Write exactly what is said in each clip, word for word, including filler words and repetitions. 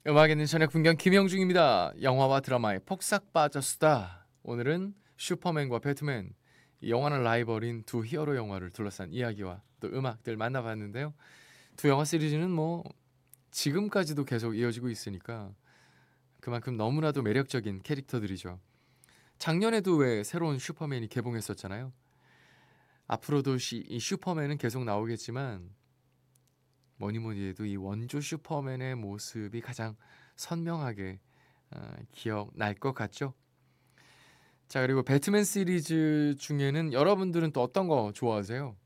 음악에는 저녁 분경 김영중입니다. 영화와 드라마에 폭삭 빠졌수다. 오늘은 슈퍼맨과 배트맨, 이 영화는 라이벌인 두 히어로 영화를 둘러싼 이야기와 또 음악들 만나봤는데요. 두 영화 시리즈는 뭐 지금까지도 계속 이어지고 있으니까 그만큼 너무나도 매력적인 캐릭터들이죠. 작년에도 왜 새로운 슈퍼맨이 개봉했었잖아요. 앞으로도 시, 이 슈퍼맨은 계속 나오겠지만 뭐니 뭐니 해도 이 원조 슈퍼맨의 모습이 가장 선명하게 어, 기억날 것 같죠? 자, 그리고 배트맨 시리즈 중에는 여러분들은 또 어떤 거 좋아하세요?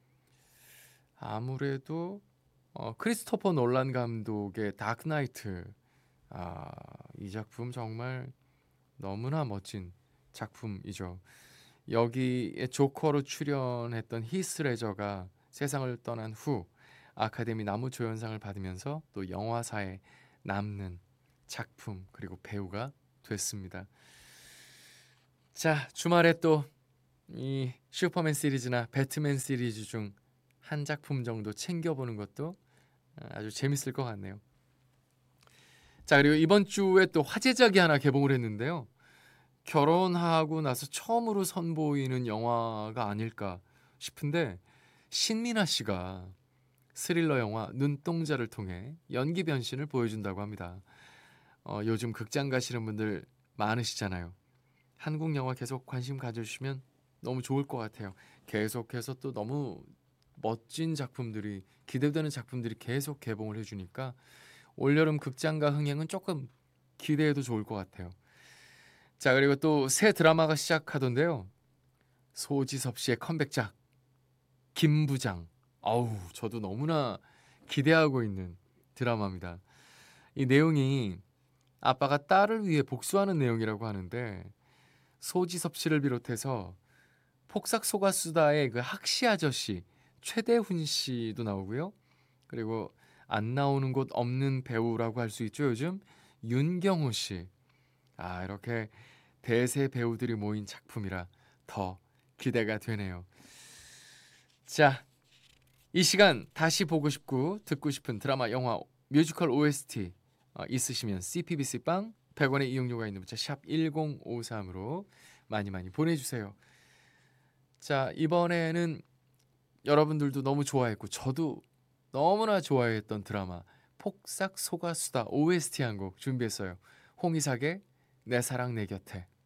아무래도 어, 크리스토퍼 놀란 감독의 다크나이트. 아, 이 작품 정말 너무나 멋진 작품이죠. 여기에 조커로 출연했던 히스 레저가 세상을 떠난 후 아카데미 나무조연상을 받으면서 또 영화사에 남는 작품 그리고 배우가 됐습니다. 자, 주말에 또 이 슈퍼맨 시리즈나 배트맨 시리즈 중 한 작품 정도 챙겨보는 것도 아주 재밌을 것 같네요. 자, 그리고 이번 주에 또 화제작이 하나 개봉을 했는데요. 결혼하고 나서 처음으로 선보이는 영화가 아닐까 싶은데 신민아 씨가 스릴러 영화 눈동자를 통해 연기 변신을 보여준다고 합니다. 어, 요즘 극장 가시는 분들 많으시잖아요. 한국 영화 계속 관심 가져주시면 너무 좋을 것 같아요. 계속해서 또 너무 멋진 작품들이 기대되는 작품들이 계속 개봉을 해주니까 올여름 극장가 흥행은 조금 기대해도 좋을 것 같아요. 자, 그리고 또 새 드라마가 시작하던데요. 소지섭 씨의 컴백작 김부장. 어우, 저도 너무나 기대하고 있는 드라마입니다. 이 내용이 아빠가 딸을 위해 복수하는 내용이라고 하는데 소지섭 씨를 비롯해서 폭삭 소가수다의 그 학시 아저씨 최대훈 씨도 나오고요. 그리고 안 나오는 곳 없는 배우라고 할 수 있죠. 요즘 윤경호 씨. 아, 이렇게 대세 배우들이 모인 작품이라 더 기대가 되네요. 자, 이 시간 다시 보고 싶고 듣고 싶은 드라마, 영화, 뮤지컬 오에스티 어, 있으시면 씨피비씨 빵 백 원의 이용료가 있는 문자 샵 일공오삼으로 많이 많이 보내주세요. 자, 이번에는 여러분들도 너무 좋아했고 저도 너무나 좋아했던 드라마 폭삭 소가수다 오에스티 한 곡 준비했어요. 홍이삭의 내 사랑 내 곁에.